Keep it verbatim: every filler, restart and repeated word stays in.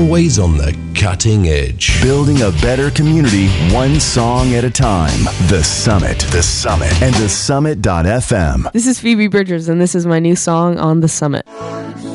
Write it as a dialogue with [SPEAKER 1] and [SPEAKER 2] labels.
[SPEAKER 1] always on the cutting edge.
[SPEAKER 2] Building a better community, one song at a time. The Summit. The Summit. And the summit dot f m.
[SPEAKER 3] This is Phoebe Bridgers, and this is my new song on The Summit.